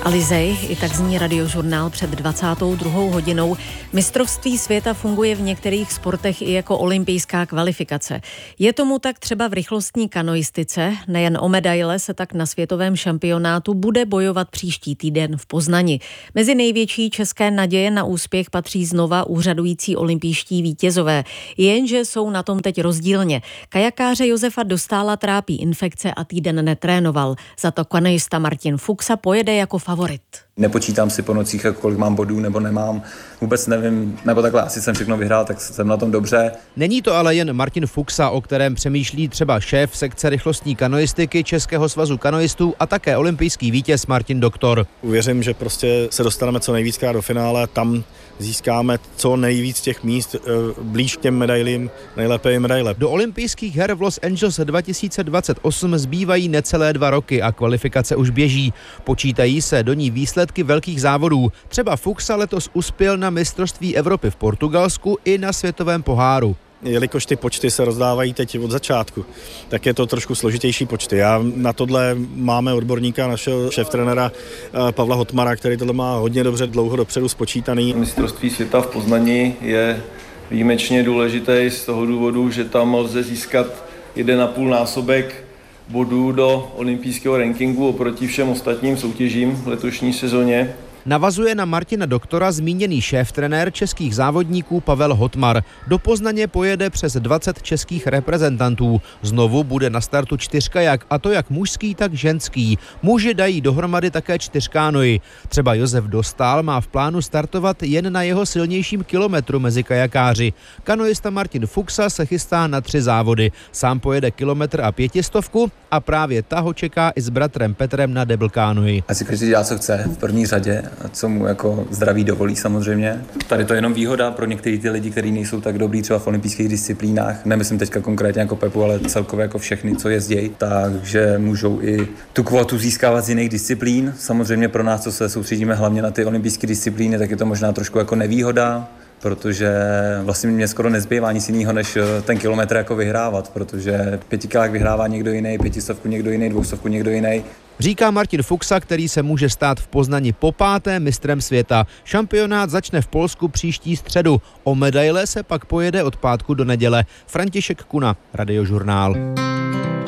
Alizej, i tak zní Radiožurnál před 22. hodinou. Mistrovství světa funguje v některých sportech i jako olympijská kvalifikace. Je tomu tak třeba v rychlostní kanoistice. Nejen o medaile se tak na světovém šampionátu bude bojovat příští týden v Poznani. Mezi největší české naděje na úspěch patří znova úřadující olympijští vítězové. Jenže jsou na tom teď rozdílně. Kajakáře Josefa Dostála trápí infekce a týden netrénoval. Za to kanoista Martin Fuxa pojede jako favorit. Nepočítám si po nocích, kolik mám bodů nebo nemám. Vůbec nevím, nebo takhle, asi jsem všechno vyhrál, tak jsem na tom dobře. Není to ale jen Martin Fuxa, o kterém přemýšlí třeba šéf sekce rychlostní kanoistiky Českého svazu kanoistů a také olympijský vítěz Martin Doktor. Věřím, že prostě se dostaneme co nejvíckrát do finále, tam získáme co nejvíc těch míst blíž k těm medailím, nejlépe je medaile. Do olympijských her v Los Angeles 2028 zbývají necelé 2 roky a kvalifikace už běží. Počítají se do ní výsledky velkých závodů. Třeba Fuxa letos uspěl na mistrovství Evropy v Portugalsku i na světovém poháru. Jelikož ty počty se rozdávají teď od začátku, tak je to trošku složitější počty. Na tohle máme odborníka, našeho šéftrenéra Pavla Hotmara, který tohle má hodně dobře dlouho dopředu spočítaný. Mistrovství světa v Poznani je výjimečně důležité z toho důvodu, že tam lze získat 1,5 násobek bodů do olympijského rankingu oproti všem ostatním soutěžím v letošní sezóně. Navazuje na Martina Doktora zmíněný šéftrenér českých závodníků Pavel Hotmar. Do Poznaně pojede přes 20 českých reprezentantů. Znovu bude na startu 4kajak, a to jak mužský, tak ženský. Muži dají dohromady také 4kánoji. Třeba Josef Dostál má v plánu startovat jen na jeho silnějším kilometru mezi kajakáři. Kanoista Martin Fuxa se chystá na 3 závody. Sám pojede kilometr a 500 a právě ta ho čeká i s bratrem Petrem na deblkánoji. Asi každý dělá, co chce v první řadě, co mu jako zdraví dovolí samozřejmě. Tady to je jenom výhoda pro některé ty lidi, kteří nejsou tak dobrý třeba v olympijských disciplínách. Nemyslím teďka konkrétně jako Pepu, ale celkově jako všechny, co jezdí, takže můžou i tu kvotu získávat z jiných disciplín. Samozřejmě pro nás, co se soustředíme hlavně na ty olympijské disciplíny, tak je to možná trošku jako nevýhoda, protože vlastně mě skoro nezbývá nic jiného, než ten kilometr jako vyhrávat, protože 5kajak vyhrává někdo jiný, 500 někdo jiný, 200 někdo jiný. Říká Martin Fuxa, který se může stát v Poznani po 5. mistrem světa. Šampionát začne v Polsku příští středu. O medaile se pak pojede od pátku do neděle. František Kuna, Radiožurnál.